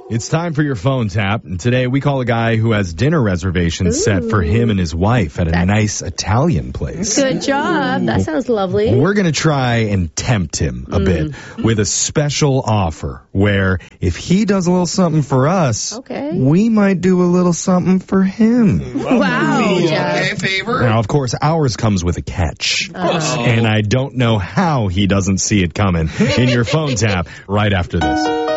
It's time for your phone tap, and today we call a guy who has dinner reservations set for him and his wife at a nice Italian place. Good job. That sounds lovely. We're going to try and tempt him a bit with a special offer where if he does a little something for us, we might do a little something for him. Wow. Okay, favor. Now, of course, ours comes with a catch, and I don't know how he doesn't see it coming in your phone tap right after this.